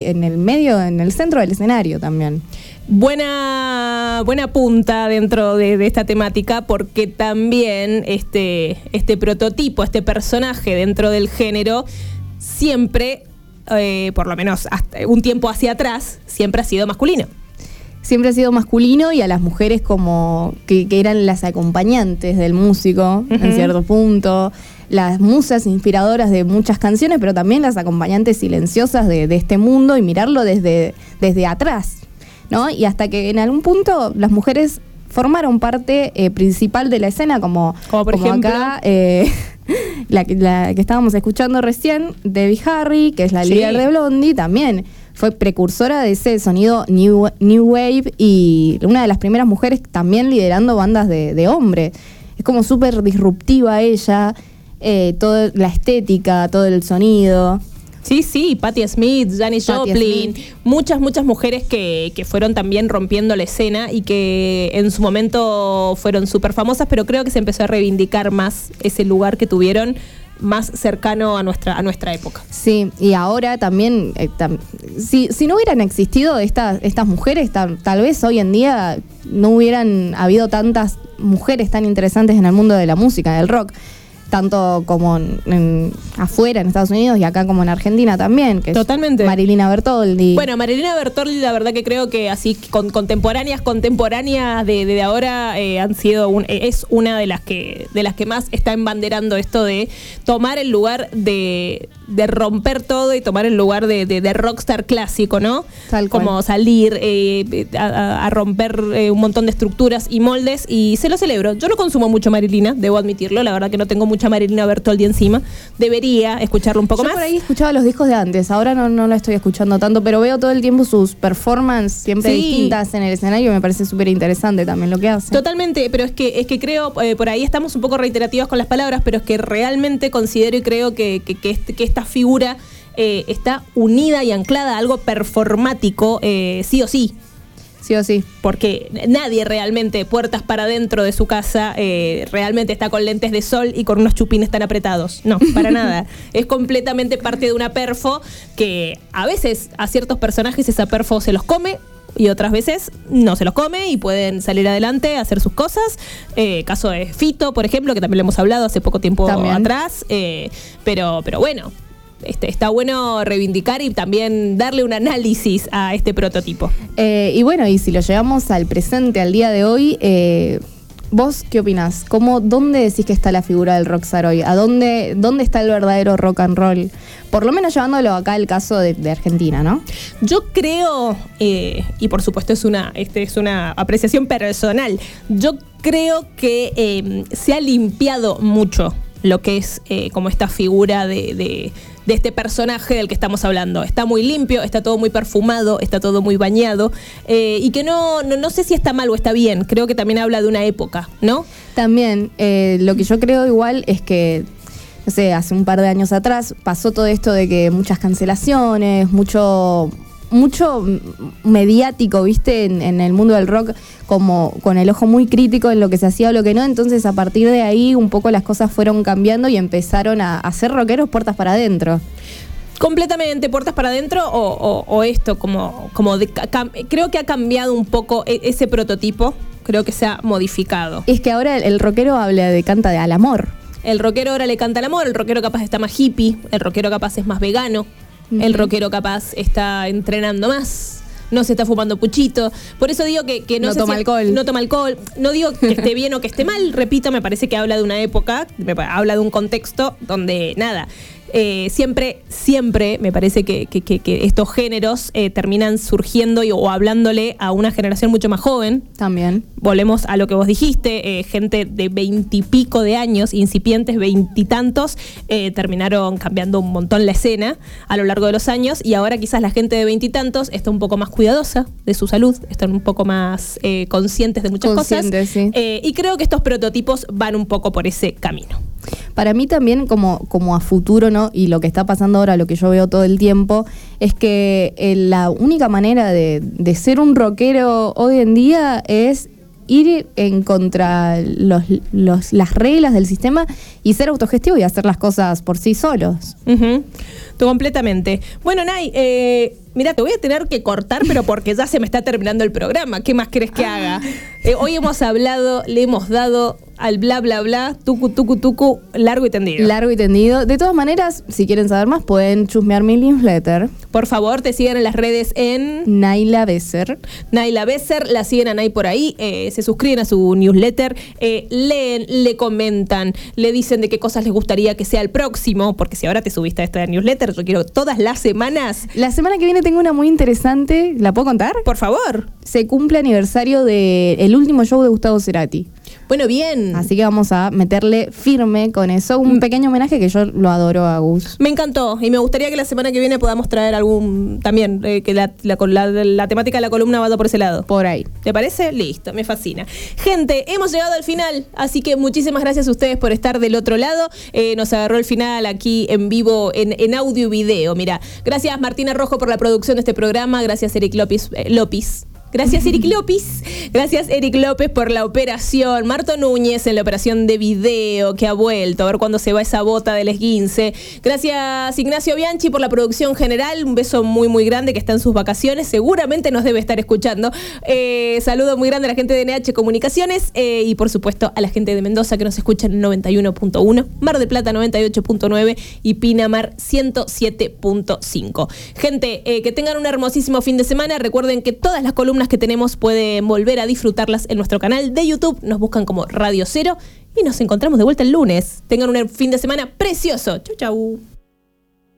en el medio, en el centro del escenario también. Buena punta dentro de esta temática, porque también este prototipo, este personaje dentro del género, siempre, por lo menos hasta un tiempo hacia atrás, siempre ha sido masculino. Siempre ha sido masculino, y a las mujeres como que eran las acompañantes del músico, en cierto punto, las musas inspiradoras de muchas canciones, pero también las acompañantes silenciosas de este mundo, y mirarlo desde atrás, ¿no? Y hasta que en algún punto las mujeres formaron parte principal de la escena, como por ejemplo acá, la que estábamos escuchando recién, Debbie Harry, que es la líder de Blondie, también fue precursora de ese sonido new wave, y una de las primeras mujeres también liderando bandas de hombre. Es como súper disruptiva ella, toda la estética, todo el sonido. Sí, Patti Smith, Janis Joplin, muchas mujeres que fueron también rompiendo la escena y que en su momento fueron súper famosas, pero creo que se empezó a reivindicar más ese lugar que tuvieron, más cercano a nuestra época. Sí, y ahora también, si no hubieran existido estas mujeres, tal vez hoy en día no hubieran habido tantas mujeres tan interesantes en el mundo de la música, del rock, tanto como afuera en Estados Unidos y acá como en Argentina también, que totalmente. Es Marilina Bertoldi. Bueno, Marilina Bertoldi, la verdad que creo que así contemporáneas de ahora han sido es una de las que más está embanderando esto de tomar el lugar de romper todo y tomar el lugar de rockstar clásico, ¿no? Tal cual. Como salir a romper un montón de estructuras y moldes, y se lo celebro. Yo no consumo mucho Marilina, debo admitirlo, la verdad que no tengo mucha Marilina Bertoldi encima. Debería escucharlo un poco más. Yo por ahí escuchaba los discos de antes, ahora no la estoy escuchando tanto, pero veo todo el tiempo sus performances siempre distintas en el escenario, y me parece súper interesante también lo que hace. Totalmente, pero es que creo, por ahí estamos un poco reiterativas con las palabras, pero es que realmente considero y creo que esta figura está unida y anclada a algo performático, sí o sí. Sí o sí. Porque nadie realmente, puertas para adentro de su casa, realmente está con lentes de sol y con unos chupines tan apretados. No, para nada. Es completamente parte de una perfo que a veces a ciertos personajes esa perfo se los come, y otras veces no se los come y pueden salir adelante, hacer sus cosas. Caso de Fito, por ejemplo, que también lo hemos hablado hace poco tiempo atrás. Pero bueno, está bueno reivindicar y también darle un análisis a este prototipo. Y bueno, y si lo llevamos al presente, al día de hoy, ¿vos qué opinás? ¿Dónde decís que está la figura del rockstar hoy? ¿Dónde está el verdadero rock and roll? Por lo menos llevándolo acá al caso de Argentina, ¿no? Yo creo, y por supuesto es una apreciación personal, yo creo que se ha limpiado mucho lo que es como esta figura de este personaje del que estamos hablando. Está muy limpio, está todo muy perfumado, está todo muy bañado, y que no sé si está mal o está bien. Creo que también habla de una época, ¿no? También, lo que yo creo igual es que, no sé, hace un par de años atrás pasó todo esto de que muchas cancelaciones, mucho mediático, ¿viste? En el mundo del rock, como con el ojo muy crítico en lo que se hacía o lo que no. Entonces, a partir de ahí, un poco las cosas fueron cambiando y empezaron a hacer rockeros puertas para adentro. Completamente puertas para adentro, o esto, creo que ha cambiado un poco ese prototipo, creo que se ha modificado. Es que ahora el rockero canta al amor. El rockero ahora le canta al amor, el rockero capaz está más hippie, el rockero capaz es más vegano. El rockero capaz está entrenando más, no se está fumando puchito. Por eso digo que no toma alcohol. No toma alcohol. No digo que esté bien o que esté mal, repito, me parece que habla de una época, habla de un contexto donde nada. Siempre me parece que estos géneros terminan surgiendo o hablándole a una generación mucho más joven. También. Volvemos a lo que vos dijiste, gente de 20 y pico de años, incipientes 20 y tantos, terminaron cambiando un montón la escena a lo largo de los años, y ahora quizás la gente de 20 y tantos está un poco más cuidadosa de su salud, están un poco más conscientes de muchas cosas. Sí. Y creo que estos prototipos van un poco por ese camino. Para mí también como a futuro, ¿no? Y lo que está pasando ahora, lo que yo veo todo el tiempo, es que la única manera de ser un rockero hoy en día es ir en contra las reglas del sistema y ser autogestivo y hacer las cosas por sí solos. Completamente. Bueno, Nay, Mira, te voy a tener que cortar, pero porque ya se me está terminando el programa. ¿Qué más querés que haga? Hoy hemos hablado, le hemos dado al bla, bla, bla, tucu, largo y tendido. Largo y tendido. De todas maneras, si quieren saber más, pueden chusmear mi newsletter. Por favor, te sigan en las redes en... Naila Besser. Naila Besser, la siguen a Nay por ahí, se suscriben a su newsletter, leen, le comentan, le dicen de qué cosas les gustaría que sea el próximo, porque si ahora te subiste a esta newsletter, yo quiero todas las semanas. La semana que viene tengo una muy interesante, ¿la puedo contar? Por favor. Se cumple aniversario del último show de Gustavo Cerati. Bueno, bien. Así que vamos a meterle firme con eso. Un pequeño homenaje que yo lo adoro a Gus. Me encantó y me gustaría que la semana que viene podamos traer algún también, que la temática de la columna vaya por ese lado. Por ahí. ¿Te parece? Listo, me fascina. Gente, hemos llegado al final, así que muchísimas gracias a ustedes por estar del otro lado. Nos agarró el final aquí en vivo, en audio y video. Mira, gracias Martina Rojo por la producción de este programa. Gracias Eric López. Gracias Eric López. Gracias Eric López por la operación. Marto Núñez en la operación de video que ha vuelto. A ver cuándo se va esa bota del esguince. Gracias Ignacio Bianchi por la producción general. Un beso muy muy grande que está en sus vacaciones. Seguramente nos debe estar escuchando. Saludo muy grande a la gente de NH Comunicaciones y por supuesto a la gente de Mendoza que nos escucha en 91.1, Mar del Plata 98.9 y Pinamar 107.5. Gente, que tengan un hermosísimo fin de semana. Recuerden que todas las columnas que tenemos pueden volver a disfrutarlas en nuestro canal de YouTube. Nos buscan como Radio Cero y nos encontramos de vuelta el lunes. Tengan un fin de semana precioso. Chau, chau.